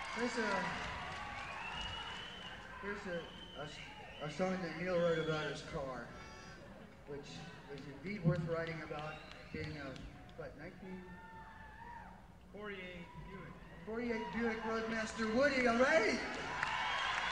Here's a song that Neil wrote about his car, which was indeed worth writing about, being a, what, 1948 Buick Roadmaster Woody, all right?